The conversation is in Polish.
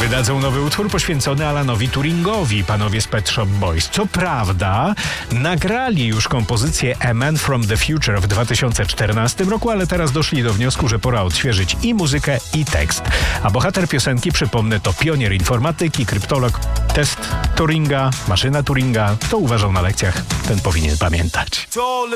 wydadzą nowy utwór poświęcony Alanowi Turingowi, panowie z Pet Shop Boys. Co prawda nagrali już kompozycję A Man From The Future w 2014 roku, ale teraz doszli do wniosku, że pora odświeżyć i muzykę, i tekst. A bohater piosenki, przypomnę, to pionier informatyki, kryptolog. Test Turinga, maszyna Turinga, kto uważał na lekcjach, ten powinien pamiętać.